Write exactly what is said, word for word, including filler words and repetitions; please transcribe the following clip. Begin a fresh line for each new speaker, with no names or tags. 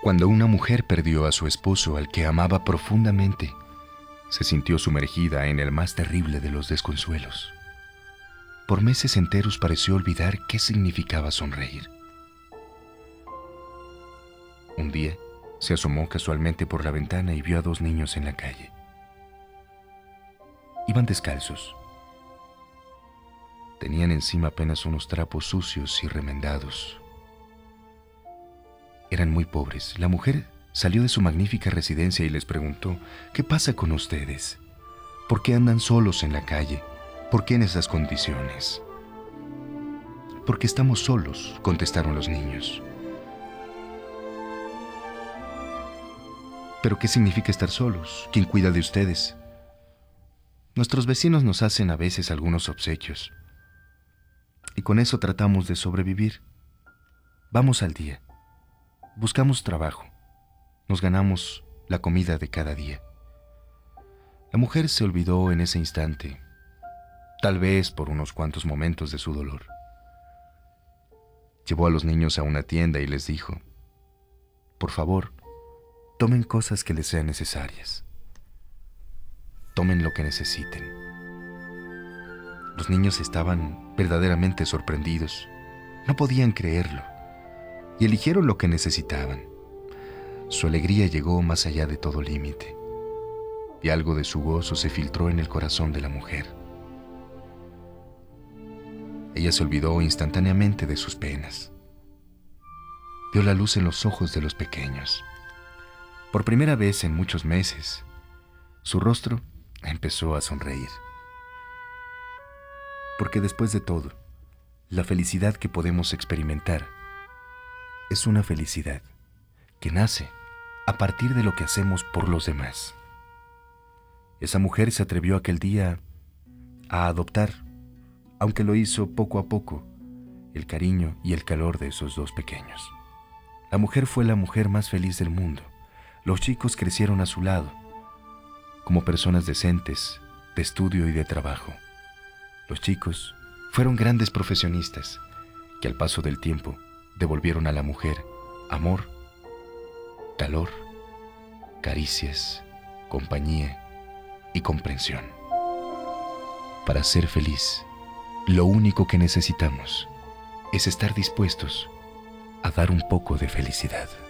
Cuando una mujer perdió a su esposo al que amaba profundamente, se sintió sumergida en el más terrible de los desconsuelos. Por meses enteros pareció olvidar qué significaba sonreír. Un día, se asomó casualmente por la ventana y vio a dos niños en la calle. Iban descalzos. Tenían encima apenas unos trapos sucios y remendados. Eran muy pobres. La mujer salió de su magnífica residencia y les preguntó: ¿qué pasa con ustedes? ¿Por qué andan solos en la calle? ¿Por qué en esas condiciones? Porque estamos solos, contestaron los niños. ¿Pero qué significa estar solos? ¿Quién cuida de ustedes? Nuestros vecinos nos hacen a veces algunos obsequios, y con eso tratamos de sobrevivir. Vamos al día. Buscamos trabajo. Nos ganamos la comida de cada día. La mujer se olvidó en ese instante, tal vez por unos cuantos momentos de su dolor. Llevó a los niños a una tienda y les dijo: por favor, tomen cosas que les sean necesarias. Tomen lo que necesiten. Los niños estaban verdaderamente sorprendidos. No podían creerlo. Y eligieron lo que necesitaban. Su alegría llegó más allá de todo límite, y algo de su gozo se filtró en el corazón de la mujer. Ella se olvidó instantáneamente de sus penas. Vio la luz en los ojos de los pequeños. Por primera vez en muchos meses, su rostro empezó a sonreír. Porque después de todo, la felicidad que podemos experimentar es una felicidad que nace a partir de lo que hacemos por los demás. Esa mujer se atrevió aquel día a adoptar, aunque lo hizo poco a poco, el cariño y el calor de esos dos pequeños. La mujer fue la mujer más feliz del mundo. Los chicos crecieron a su lado, como personas decentes, de estudio y de trabajo. Los chicos fueron grandes profesionistas que al paso del tiempo devolvieron a la mujer amor, calor, caricias, compañía y comprensión. Para ser feliz, lo único que necesitamos es estar dispuestos a dar un poco de felicidad.